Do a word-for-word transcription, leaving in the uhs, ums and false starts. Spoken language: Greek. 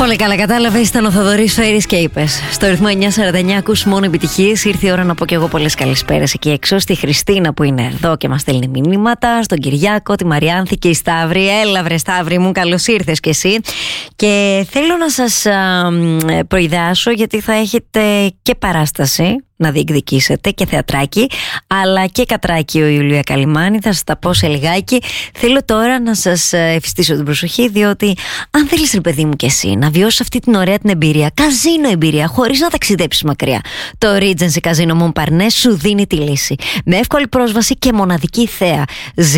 Πολύ καλά κατάλαβε, ήταν ο Θοδωρής Φέρης και είπες. Στο ρυθμό εννιά σαράντα εννιά ακούς μόνο επιτυχίες. Ήρθε η ώρα να πω και εγώ πολλές καλησπέρες εκεί έξω. Στη Χριστίνα που είναι εδώ και μας στέλνει μηνύματα. Στον Κυριάκο, τη Μαριάνθη και η Σταύρη. Έλα βρε Σταύρη μου, καλώς ήρθες κι εσύ. Και θέλω να σας α, προειδεάσω γιατί θα έχετε και παράσταση να διεκδικήσετε και θεατράκι, αλλά και κατράκι ο Ιουλία Καλυμάνη. Θα σας τα πω σε λιγάκι. Θέλω τώρα να σας ευστήσω την προσοχή, διότι αν θέλεις ρε παιδί μου και εσύ να βιώσεις αυτή την ωραία την εμπειρία, καζίνο εμπειρία, χωρίς να ταξιδέψεις μακριά, το Regency Casino Montparnasse σου δίνει τη λύση. Με εύκολη πρόσβαση και μοναδική θέα.